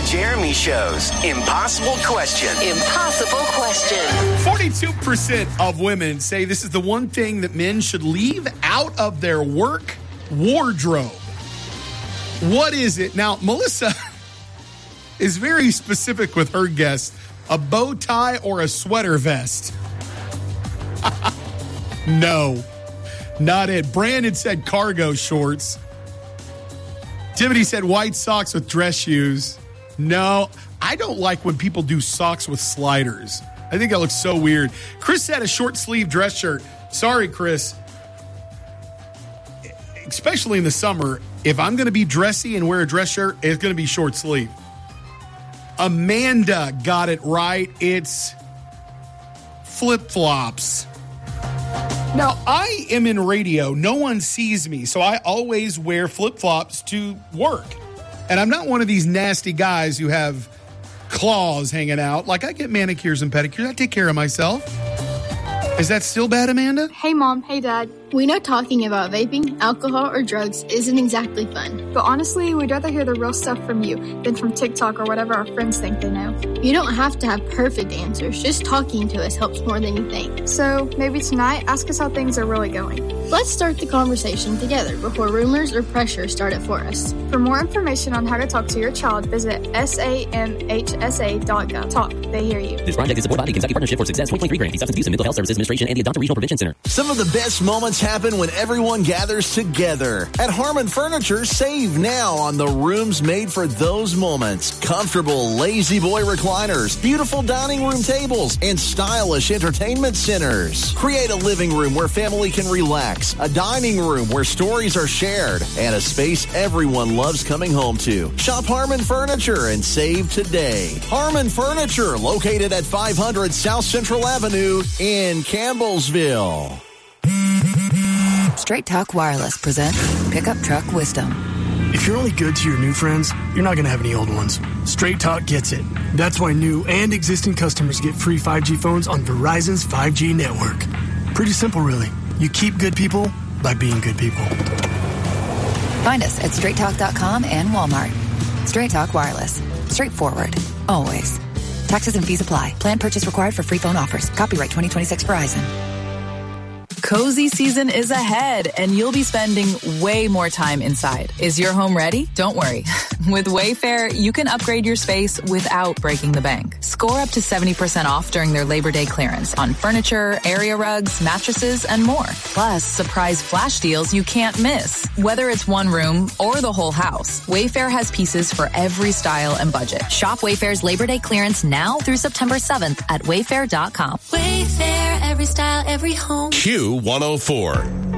Jeremy Show's Impossible Question. Impossible Question. 42% of women say this is the one thing that men should leave out of their work wardrobe. What is it? Now, Melissa is very specific with her guest. A bow tie or a sweater vest? No, not it. Brandon said cargo shorts. Timothy said white socks with dress shoes. No, I don't like when people do socks with sliders. I think that looks so weird. Chris said a short sleeve dress shirt. Sorry, Chris. Especially in the summer, if I'm going to be dressy and wear a dress shirt, it's going to be short sleeve. Amanda got it right. It's flip-flops. Now, I am in radio. No one sees me, so I always wear flip-flops to work. And I'm not one of these nasty guys who have claws hanging out. Like, I get manicures and pedicures. I take care of myself. Is that still bad, Amanda? Hey, Mom. Hey, Dad. We know talking about vaping, alcohol, or drugs isn't exactly fun. But honestly, we'd rather hear the real stuff from you than from TikTok or whatever our friends think they know. You don't have to have perfect answers. Just talking to us helps more than you think. So maybe tonight, ask us how things are really going. Let's start the conversation together before rumors or pressure start it for us. For more information on how to talk to your child, visit samhsa.gov. Talk. They hear you. This project is supported by the Kentucky Partnership for Success 2023 grant, the Substance Abuse and Mental Health Services Administration, and the Adopter Regional Prevention Center. Some of the best moments happen when everyone gathers together. At Harmon Furniture, save now on the rooms made for those moments. Comfortable Lazy Boy recliners, beautiful dining room tables, and stylish entertainment centers. Create a living room where family can relax, a dining room where stories are shared, and a space everyone loves coming home to. Shop Harmon Furniture and save today. Harmon Furniture, located at 500 South Central Avenue in Campbellsville. Straight Talk Wireless presents Pickup Truck Wisdom. If you're only good to your new friends, you're not going to have any old ones. Straight Talk gets it. That's why new and existing customers get free 5G phones on Verizon's 5G network. Pretty simple, really. You keep good people by being good people. Find us at straighttalk.com and Walmart. Straight Talk Wireless. Straightforward. Always. Taxes and fees apply. Plan purchase required for free phone offers. Copyright 2026 Verizon. Cozy season is ahead, and you'll be spending way more time inside. Is your home ready? Don't worry. With Wayfair, you can upgrade your space without breaking the bank. Score up to 70% off during their Labor Day clearance on furniture, area rugs, mattresses, and more. Plus, surprise flash deals you can't miss. Whether it's one room or the whole house, Wayfair has pieces for every style and budget. Shop Wayfair's Labor Day clearance now through September 7th at wayfair.com. Wayfair, every style, every home. Q104.